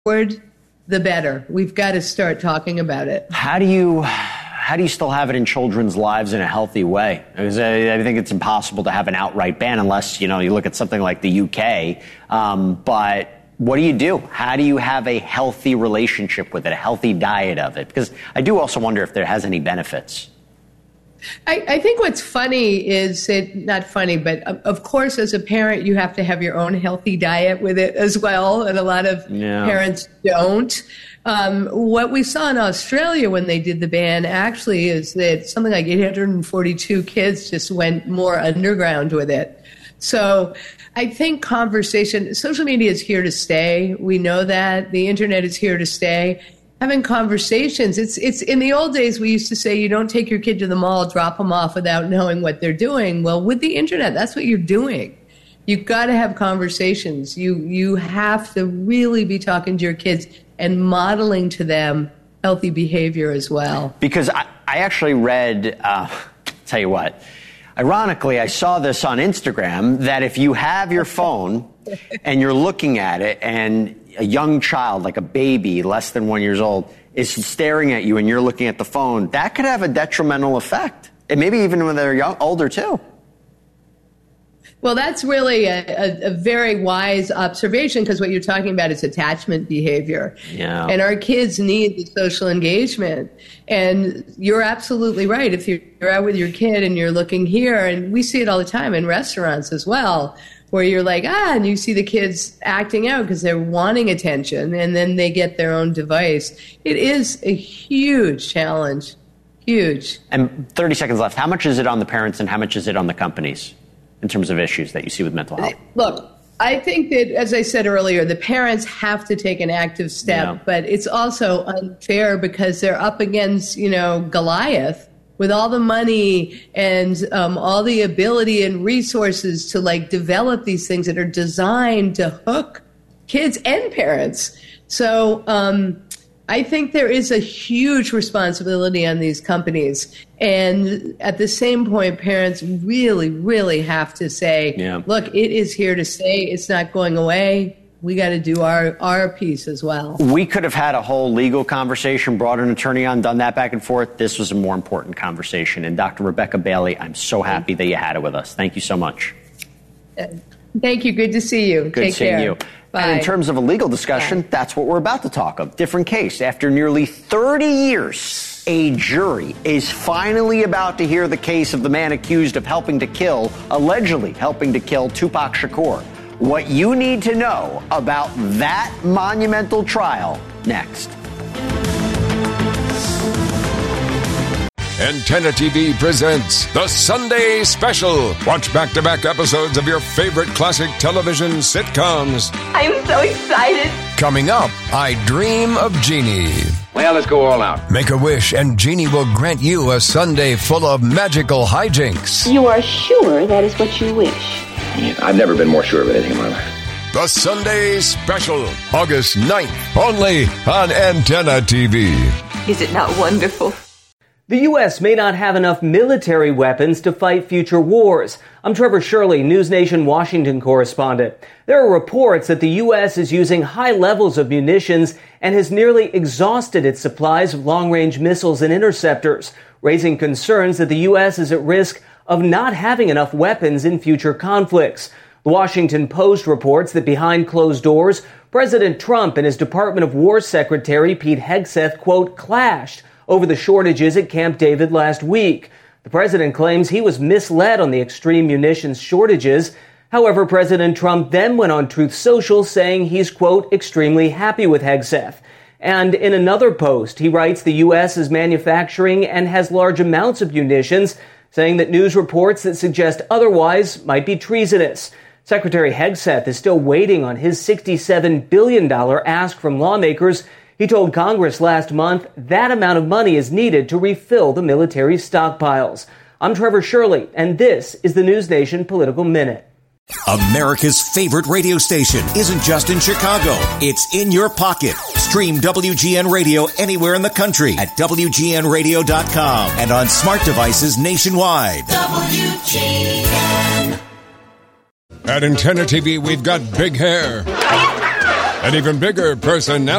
forward, the better. We've got to start talking about it. How do you still have it in children's lives in a healthy way? Because I think it's impossible to have an outright ban unless, you look at something like the UK. But what do you do? How do you have a healthy relationship with it, a healthy diet of it? Because I do also wonder if there has any benefits. I think what's funny is not funny, but of course, as a parent, you have to have your own healthy diet with it as well. And a lot of parents don't. What we saw in Australia when they did the ban actually is that something like 842 kids just went more underground with it. So I think social media is here to stay. We know that. The internet is here to stay. Having conversations. It's in the old days, we used to say you don't take your kid to the mall, drop them off without knowing what they're doing. Well, with the internet, that's what you're doing. You've got to have conversations. You have to really be talking to your kids and modeling to them healthy behavior as well. Because I actually read, tell you what, ironically, I saw this on Instagram, that if you have your phone and you're looking at it and a young child, like a baby, less than 1 year old, is staring at you and you're looking at the phone, that could have a detrimental effect. And maybe even when they're older, too. Well, that's really a very wise observation, because what you're talking about is attachment behavior. Yeah. And our kids need the social engagement. And you're absolutely right. If you're out with your kid and you're looking here, and we see it all the time in restaurants as well, where you're like, and you see the kids acting out because they're wanting attention, and then they get their own device. It is a huge challenge. Huge. And 30 seconds left. How much is it on the parents and how much is it on the companies in terms of issues that you see with mental health? Look, I think that, as I said earlier, the parents have to take an active step, but it's also unfair because they're up against, Goliath, with all the money and all the ability and resources to develop these things that are designed to hook kids and parents. So I think there is a huge responsibility on these companies. And at the same point, parents really, really have to say, look, it is here to stay. It's not going away. We got to do our piece as well. We could have had a whole legal conversation, brought an attorney on, done that back and forth. This was a more important conversation. And Dr. Rebecca Bailey, I'm so happy that you had it with us. Thank you so much. Thank you. Good to see you. Good seeing you. Bye. And in terms of a legal discussion, that's what we're about to talk of. Different case. After nearly 30 years, a jury is finally about to hear the case of the man accused of allegedly helping to kill Tupac Shakur. What you need to know about that monumental trial next. Antenna TV presents The Sunday Special. Watch back-to-back episodes of your favorite classic television sitcoms. I'm so excited. Coming up, I Dream of Jeannie. Well, let's go all out. Make a wish and Jeannie will grant you a Sunday full of magical hijinks. You are sure that is what you wish? I've never been more sure of anything in my life. The Sunday Special, August 9th, only on Antenna TV. Is it not wonderful? The U.S. may not have enough military weapons to fight future wars. I'm Trevor Shirley, NewsNation Washington correspondent. There are reports that the U.S. is using high levels of munitions and has nearly exhausted its supplies of long-range missiles and interceptors, raising concerns that the U.S. is at risk of not having enough weapons in future conflicts. The Washington Post reports that behind closed doors, President Trump and his Department of War Secretary Pete Hegseth, quote, clashed over the shortages at Camp David last week. The president claims he was misled on the extreme munitions shortages. However, President Trump then went on Truth Social saying he's, quote, extremely happy with Hegseth. And in another post, he writes the U.S. is manufacturing and has large amounts of munitions, saying that news reports that suggest otherwise might be treasonous. Secretary Hegseth is still waiting on his $67 billion ask from lawmakers. He told Congress last month that amount of money is needed to refill the military stockpiles. I'm Trevor Shirley, and this is the NewsNation Political Minute. America's favorite radio station isn't just in Chicago. It's in your pocket. Stream WGN Radio anywhere in the country at WGNradio.com and on smart devices nationwide. WGN. At Antenna TV, we've got big hair, An even bigger personality